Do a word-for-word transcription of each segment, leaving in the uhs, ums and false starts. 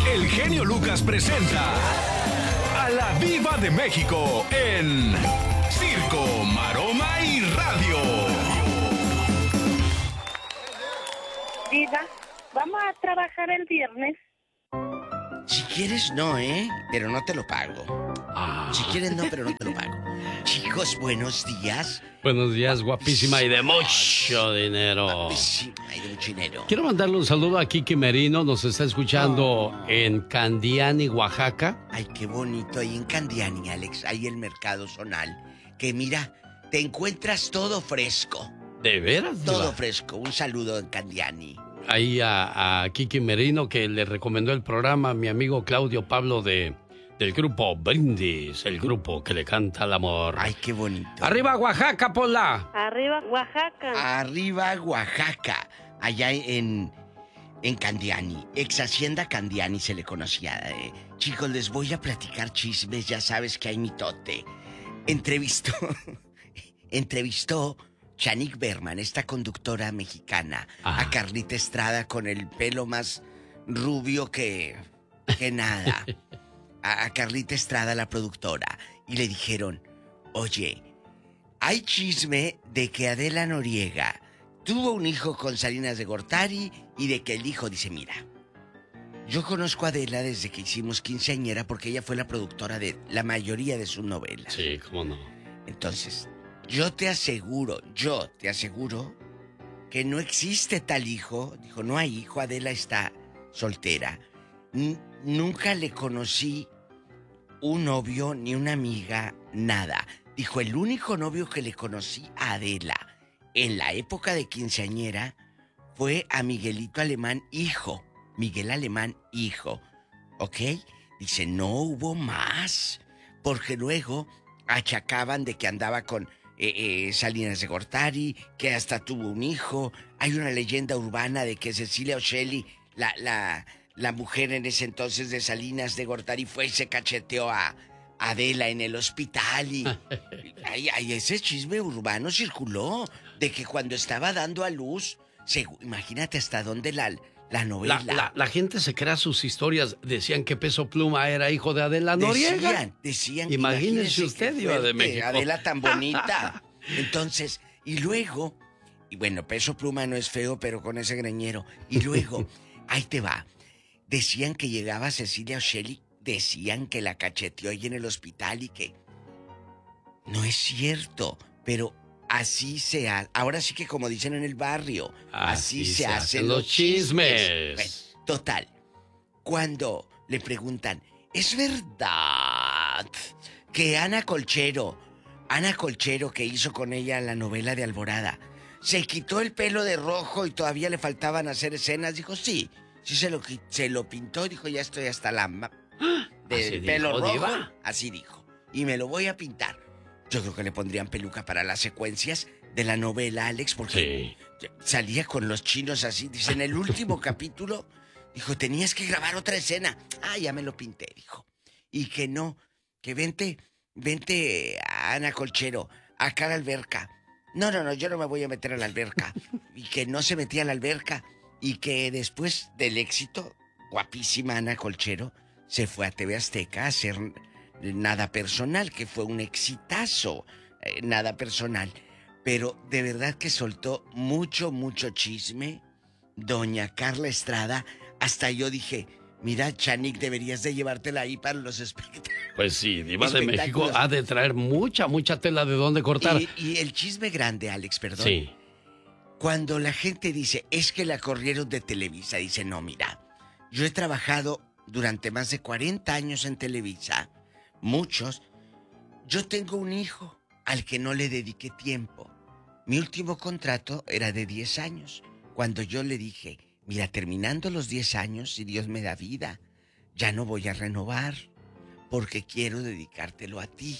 el genio Lucas presenta a la Diva de México en Circo, Maroma y Radio. Diva, ¿vamos a trabajar el viernes? Si quieres, no, ¿eh? Pero no te lo pago. Ah. Si quieres, no, pero no te lo pago. Chicos, buenos días. Buenos días, guapísima y de mucho dinero. Guapísima y de mucho dinero. Quiero mandarle un saludo a Kiki Merino. Nos está escuchando Oh. en Candiani, Oaxaca. Ay, qué bonito. Ahí en Candiani, Alex, ahí el mercado zonal. Que mira, te encuentras todo fresco. ¿De veras? Todo Diva? fresco. Un saludo en Candiani. Ahí a, a Kiki Merino, que le recomendó el programa a mi amigo Claudio Pablo de, del grupo Brindis, el grupo que le canta al amor. Ay, qué bonito. ¡Arriba, Oaxaca, Pola! Arriba, Oaxaca. Arriba, Oaxaca. Allá en, en Candiani. Ex Hacienda Candiani se le conocía. Eh. Chicos, les voy a platicar chismes. Ya sabes que hay mitote. Entrevistó... entrevistó... Chanik Berman, esta conductora mexicana, Ajá. a Carlita Estrada con el pelo más rubio que, que nada. A, a Carlita Estrada, la productora. Y le dijeron, oye, hay chisme de que Adela Noriega tuvo un hijo con Salinas de Gortari y de que el hijo dice, mira, yo conozco a Adela desde que hicimos quinceañera porque ella fue la productora de la mayoría de sus novelas. Sí, cómo no. Entonces... yo te aseguro, yo te aseguro que no existe tal hijo. Dijo, no hay hijo, Adela está soltera. N- nunca le conocí un novio ni una amiga, nada. Dijo, el único novio que le conocí a Adela en la época de quinceañera fue a Miguelito Alemán, hijo. Miguel Alemán, hijo. ¿Ok? Dice, no hubo más. Porque luego achacaban de que andaba con... Eh, eh, Salinas de Gortari, que hasta tuvo un hijo. Hay una leyenda urbana de que Cecilia Ocelli, la, la, la mujer en ese entonces de Salinas de Gortari, fue y se cacheteó a Adela en el hospital. Y ay, ay, ese chisme urbano circuló de que cuando estaba dando a luz, se, imagínate hasta dónde la, la novela. La, la, la gente se crea sus historias. Decían que Peso Pluma era hijo de Adela Noriega. Decían, decían. Imagínese usted, Diva de México. Adela tan bonita. Entonces, y luego, y bueno, Peso Pluma no es feo, pero con ese greñero. Y luego, ahí te va. Decían que llegaba Cecilia Ocelli, decían que la cacheteó ahí en el hospital y que... no es cierto, pero... así se hace. Ahora sí que como dicen en el barrio, así, así se, se hacen, hacen los chismes. chismes. Bueno, total. Cuando le preguntan, ¿es verdad que Ana Colchero, Ana Colchero que hizo con ella la novela de Alborada, se quitó el pelo de rojo y todavía le faltaban hacer escenas? Dijo, sí, sí se lo, se lo pintó. Dijo, ya estoy hasta la... del pelo dijo, rojo. Diva. Así dijo. Y me lo voy a pintar. Yo creo que le pondrían peluca para las secuencias de la novela, Alex, porque sí. Salía con los chinos así. Dice, en el último capítulo, dijo, tenías que grabar otra escena. Ah, ya me lo pinté, dijo. Y que no, que vente, vente a Ana Colchero, acá a la alberca. No, no, no, yo no me voy a meter a la alberca. Y que no se metía a la alberca. Y que después del éxito, guapísima Ana Colchero, se fue a T V Azteca a hacer... Nada Personal, que fue un exitazo. eh, Nada Personal. Pero de verdad que soltó mucho, mucho chisme doña Carla Estrada. Hasta yo dije, mira, Chanik, deberías de llevártela ahí para los espectáculos. Pues sí, Diva de México ha de traer mucha, mucha tela de dónde cortar. Y, y el chisme grande, Alex, perdón. Sí. Cuando la gente dice, es que la corrieron de Televisa, dice, no, mira, yo he trabajado durante más de cuarenta años en Televisa. Muchos. Yo tengo un hijo al que no le dediqué tiempo. Mi último contrato era de diez años. Cuando yo le dije, mira, terminando los diez años, si Dios me da vida, ya no voy a renovar, porque quiero dedicártelo a ti.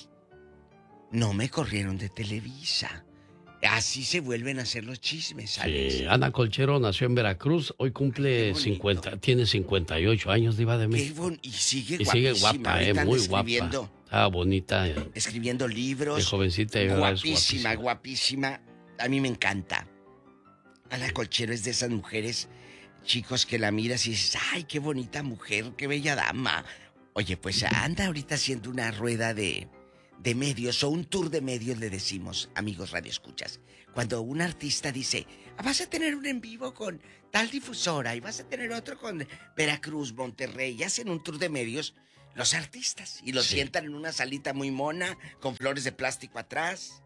No me corrieron de Televisa. Así se vuelven a hacer los chismes, Alex. Sí, Ana Colchero nació en Veracruz, hoy cumple cincuenta, tiene cincuenta y ocho años, Diva de México. Qué bon... Y sigue y guapísima. sigue guapa, eh, muy guapa. Está bonita. Eh. Escribiendo libros. De jovencita. Guapísima, guapísima, guapísima. A mí me encanta. Ana Colchero es de esas mujeres chicos, que la miras y dices, ay, qué bonita mujer, qué bella dama. Oye, pues anda ahorita haciendo una rueda de, de medios o un tour de medios, le decimos, amigos radioescuchas. Cuando un artista dice, vas a tener un en vivo con tal difusora y vas a tener otro con Veracruz, Monterrey, y hacen un tour de medios los artistas y los sí. sientan en una salita muy mona con flores de plástico atrás.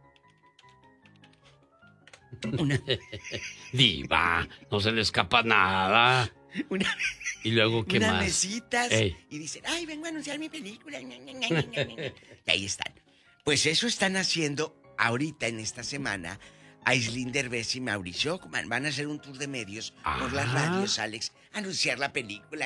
Una... Diva, no se le escapa nada. Una... Y luego, ¿qué unas más? mesitas. Ey. Y dicen, ay, vengo a anunciar mi película. Y ahí están. Pues eso están haciendo ahorita en esta semana Aislinn Derbez y Mauricio Ockman. Van a hacer un tour de medios ah. por las radios, Alex, a anunciar la película.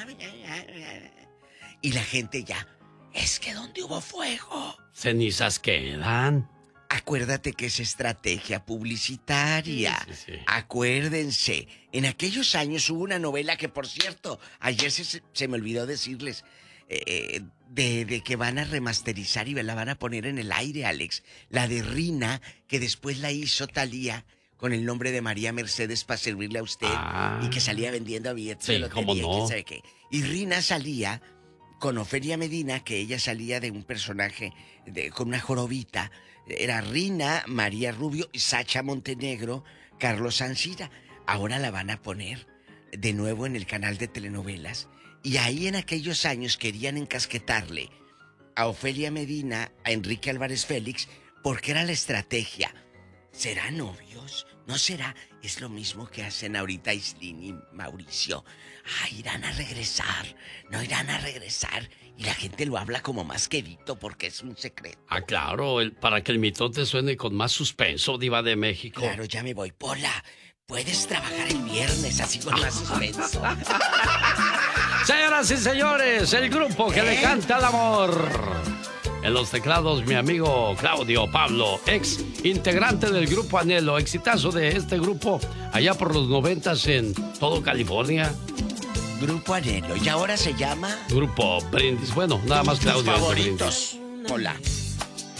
Y la gente ya, es que donde hubo fuego, cenizas quedan. Acuérdate que es estrategia publicitaria. Sí, sí, sí. Acuérdense, en aquellos años hubo una novela que, por cierto, ayer se, se me olvidó decirles, eh, de, de que van a remasterizar y la van a poner en el aire, Alex. La de Rina, que después la hizo Thalía con el nombre de María Mercedes para servirle a usted ah. y que salía vendiendo a billetes sí, de lotería, ¿cómo no? quién sabe qué. Y Rina salía con Ofelia Medina, que ella salía de un personaje de, con una jorobita. Era Rina, María Rubio, Sacha Montenegro, Carlos Sancira. Ahora la van a poner de nuevo en el canal de telenovelas. Y ahí en aquellos años querían encasquetarle a Ofelia Medina, a Enrique Álvarez Félix, porque era la estrategia. ¿Serán novios? ¿No será? Es lo mismo que hacen ahorita Aislinn y Mauricio. Ah, irán a regresar, no irán a regresar. Y la gente lo habla como más quedito porque es un secreto. Ah, claro, el, para que el mitote suene con más suspenso, Diva de México. Claro, ya me voy. Pola, puedes trabajar el viernes así con más suspenso. Señoras y señores, el grupo que ¿Eh? le canta al amor. En los teclados, mi amigo Claudio Pablo, ex integrante del grupo Anhelo, exitazo de este grupo allá por los noventas en todo California. Grupo Anhelo, y ahora se llama... Grupo Brindis. Bueno, nada más Claudio. Favoritos. Hola.